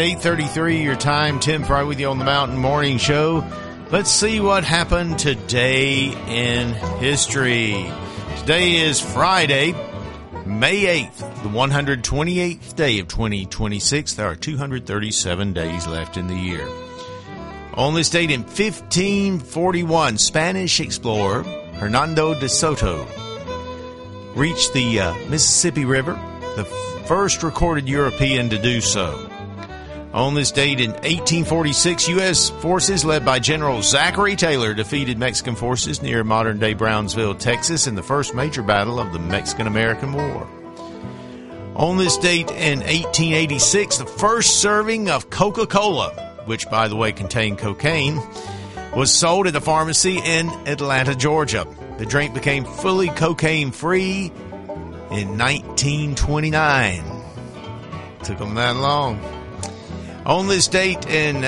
8:33 your time. Tim Fry with you on the Mountain Morning Show. Let's see what happened today in history. Today is Friday, May 8th, the 128th day of 2026. There are 237 days left in the year. On this date in 1541, Spanish explorer Hernando de Soto reached the Mississippi River, the first recorded European to do so. On this date in 1846, U.S. forces led by General Zachary Taylor defeated Mexican forces near modern-day Brownsville, Texas, in the first major battle of the Mexican-American War. On this date in 1886, the first serving of Coca-Cola, which, by the way, contained cocaine, was sold at a pharmacy in Atlanta, Georgia. The drink became fully cocaine-free in 1929. Took them that long. On this date in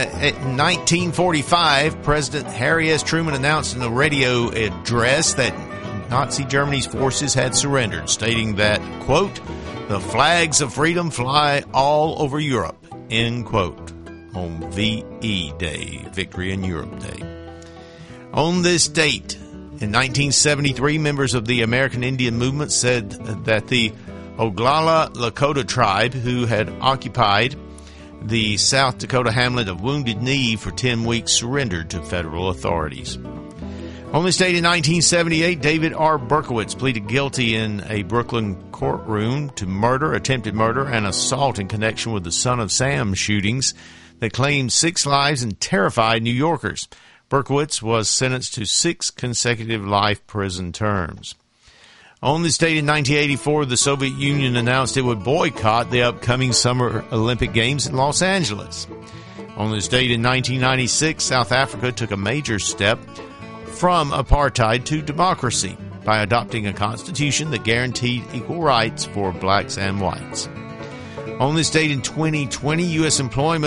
1945, President Harry S. Truman announced in a radio address that Nazi Germany's forces had surrendered, stating that, quote, "The flags of freedom fly all over Europe," end quote, on VE Day, Victory in Europe Day. On this date, in 1973, members of the American Indian movement said that the Oglala Lakota tribe, who had occupied the South Dakota hamlet of Wounded Knee for 10 weeks, surrendered to federal authorities. On this date in 1978, David R. Berkowitz pleaded guilty in a Brooklyn courtroom to murder, attempted murder, and assault in connection with the Son of Sam shootings that claimed 6 lives and terrified New Yorkers. Berkowitz was sentenced to 6 consecutive life prison terms. On this date in 1984, the Soviet Union announced it would boycott the upcoming Summer Olympic Games in Los Angeles. On this date in 1996, South Africa took a major step from apartheid to democracy by adopting a constitution that guaranteed equal rights for blacks and whites. On this date in 2020, U.S.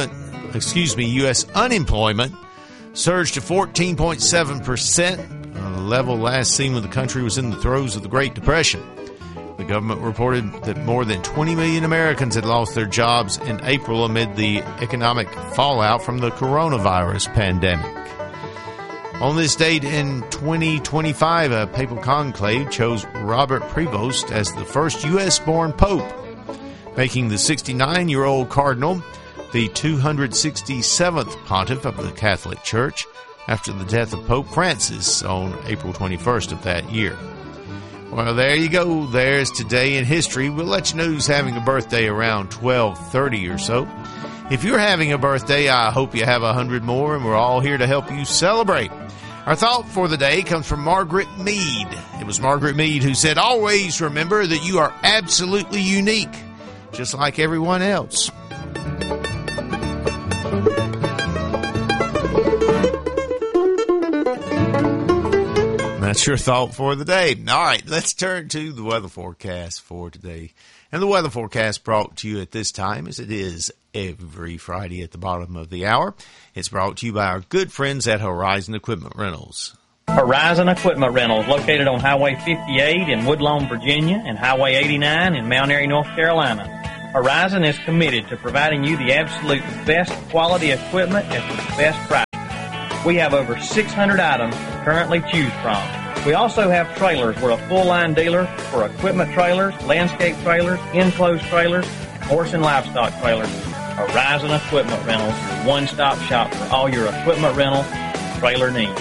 unemployment surged to 14.7%, a level last seen when the country was in the throes of the Great Depression. The government reported that more than 20 million Americans had lost their jobs in April amid the economic fallout from the coronavirus pandemic. On this date in 2025, a papal conclave chose Robert Prevost as the first U.S.-born pope, making the 69-year-old cardinal the 267th pontiff of the Catholic Church after the death of Pope Francis on April 21st of that year. Well, there you go. There's today in history. We'll let you know who's having a birthday around 12:30 or so. If you're having a birthday, I hope you have 100 more, and we're all here to help you celebrate. Our thought for the day comes from Margaret Mead. It was Margaret Mead who said, "Always remember that you are absolutely unique, just like everyone else." That's your thought for the day. All right, let's turn to the weather forecast for today. And the weather forecast brought to you at this time, as it is every Friday at the bottom of the hour. It's brought to you by our good friends at Horizon Equipment Rentals. Horizon Equipment Rentals, located on Highway 58 in Woodlawn, Virginia, and Highway 89 in Mount Airy, North Carolina. Horizon is committed to providing you the absolute best quality equipment at the best price. We have over 600 items to currently choose from. We also have trailers. We're a full-line dealer for equipment trailers, landscape trailers, enclosed trailers, horse and livestock trailers. Horizon Equipment Rentals, your one-stop shop for all your equipment rental trailer needs.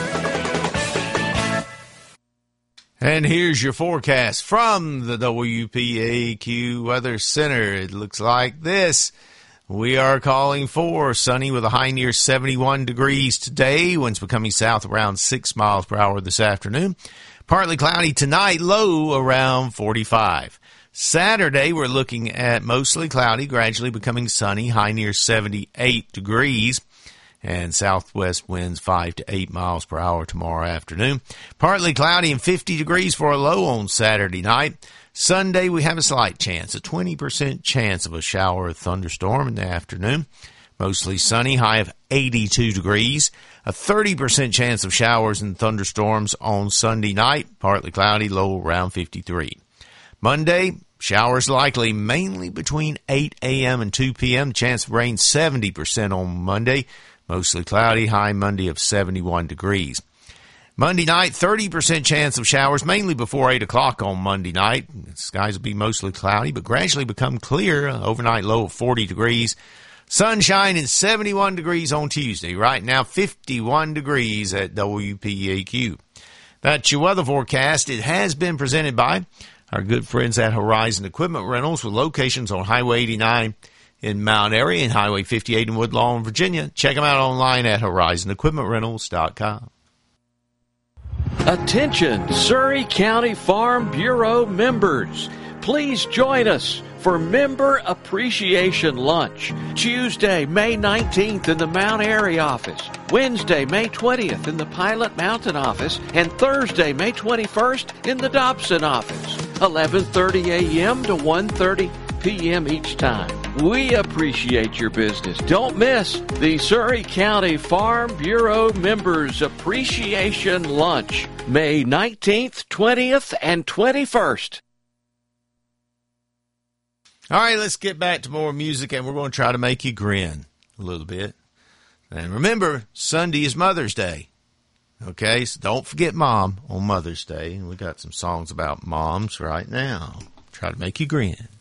And here's your forecast from the WPAQ Weather Center. It looks like this. We are calling for sunny with a high near 71 degrees today. Winds becoming south around 6 miles per hour this afternoon. Partly cloudy tonight, low around 45. Saturday, we're looking at mostly cloudy, gradually becoming sunny, high near 78 degrees. And southwest winds 5 to 8 miles per hour tomorrow afternoon. Partly cloudy and 50 degrees for a low on Saturday night. Sunday, we have a slight chance, a 20% chance of a shower or thunderstorm in the afternoon. Mostly sunny, high of 82 degrees. A 30% chance of showers and thunderstorms on Sunday night. Partly cloudy, low around 53. Monday, Showers likely mainly between 8 a.m. and 2 p.m. Chance of rain 70% on Monday. Mostly cloudy, high Monday of 71 degrees. Monday night, 30% chance of showers, mainly before 8 o'clock on Monday night. The skies will be mostly cloudy, but gradually become clear. Overnight low of 40 degrees. Sunshine and 71 degrees on Tuesday. Right now, 51 degrees at WPAQ. That's your weather forecast. It has been presented by our good friends at Horizon Equipment Rentals with locations on Highway 89 in Mount Airy and Highway 58 in Woodlawn, Virginia. Check them out online at horizonequipmentrentals.com. Attention, Surry County Farm Bureau members. Please join us for Member Appreciation Lunch. Tuesday, May 19th in the Mount Airy office. Wednesday, May 20th in the Pilot Mountain office. And Thursday, May 21st in the Dobson office. 11:30 a.m. to 1:30 p.m. each time. We appreciate your business. Don't miss the Surry County Farm Bureau Members Appreciation Lunch, May 19th, 20th, and 21st. All right, let's get back to more music, and we're going to try to make you grin a little bit. And remember, Sunday is Mother's Day. Okay, so don't forget Mom on Mother's Day. And we got some songs about moms right now. Try to make you grin.